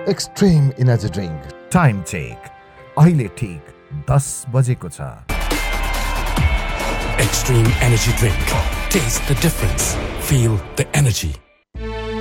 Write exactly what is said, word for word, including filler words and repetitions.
Extreme energy drink time check अहिले ठीक दस बजेको छ। Extreme Energy Drink. Taste the difference. Feel the energy.